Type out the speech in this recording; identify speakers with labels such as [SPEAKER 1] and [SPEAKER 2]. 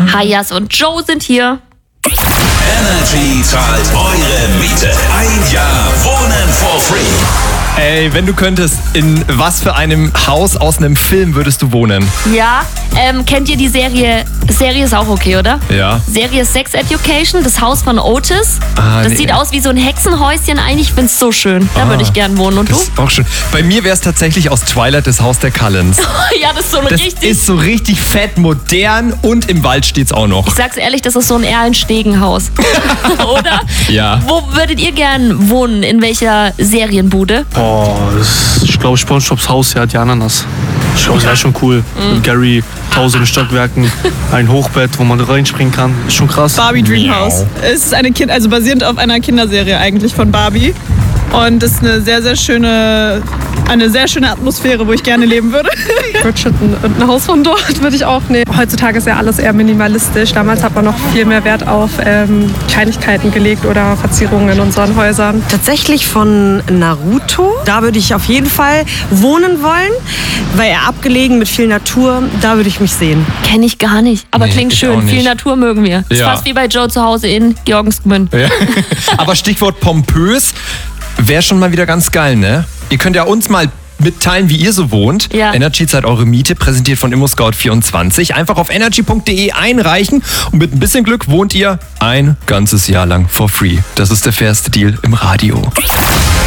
[SPEAKER 1] Hayas und Joe sind hier.
[SPEAKER 2] Energy zahlt eure Miete. Ein Jahr Wohnen for free.
[SPEAKER 3] Ey, wenn du könntest, in was für einem Haus aus einem Film würdest du wohnen?
[SPEAKER 1] Ja, kennt ihr die Serie? Serie ist auch okay, oder?
[SPEAKER 3] Ja.
[SPEAKER 1] Serie Sex Education, das Haus von Otis. Das sieht aus wie so ein Hexenhäuschen eigentlich. Ich find's so schön. Da würde ich gern wohnen. Und
[SPEAKER 3] Das
[SPEAKER 1] du?
[SPEAKER 3] ist auch schön. Bei mir wäre es tatsächlich aus Twilight das Haus der Cullens.
[SPEAKER 1] Ja, das ist so ein
[SPEAKER 3] Das
[SPEAKER 1] richtig...
[SPEAKER 3] ist so richtig fett, modern und im Wald steht's auch noch.
[SPEAKER 1] Ich sag's ehrlich, das ist so ein Erlenstegenhaus. Oder?
[SPEAKER 3] Ja.
[SPEAKER 1] Wo würdet ihr gern wohnen? In welcher Serienbude?
[SPEAKER 4] Ich glaube, SpongeBobs Haus, ja, die Ananas. Ich glaube, das wäre schon cool. Mit Gary, 1000 Stockwerken, ein Hochbett, wo man reinspringen kann. Ist schon krass.
[SPEAKER 5] Barbie Dreamhouse. Es ist eine basierend auf einer Kinderserie eigentlich von Barbie. Und es ist eine sehr schöne Atmosphäre, wo ich gerne leben würde.
[SPEAKER 6] Bridgerton und ein Haus von dort würde ich auch nehmen. Heutzutage ist ja alles eher minimalistisch. Damals hat man noch viel mehr Wert auf Kleinigkeiten gelegt oder Verzierungen in unseren Häusern.
[SPEAKER 7] Tatsächlich von Naruto. Da würde ich auf jeden Fall wohnen wollen, weil er abgelegen mit viel Natur, da würde ich mich sehen.
[SPEAKER 1] Kenne ich gar nicht. Aber
[SPEAKER 3] Nee,
[SPEAKER 1] klingt
[SPEAKER 3] ich auch
[SPEAKER 1] schön.
[SPEAKER 3] nicht.
[SPEAKER 1] Viel Natur mögen wir. Ist
[SPEAKER 3] Ja.
[SPEAKER 1] fast wie bei Joe zu Hause in Georgensgmünd.
[SPEAKER 3] Ja. Aber Stichwort pompös wäre schon mal wieder ganz geil, ne? Ihr könnt ja uns mal mitteilen, wie ihr so wohnt.
[SPEAKER 1] Ja.
[SPEAKER 3] Energy zahlt eure Miete, präsentiert von ImmoScout24. Einfach auf energy.de einreichen und mit ein bisschen Glück wohnt ihr ein ganzes Jahr lang for free. Das ist der fairste Deal im Radio.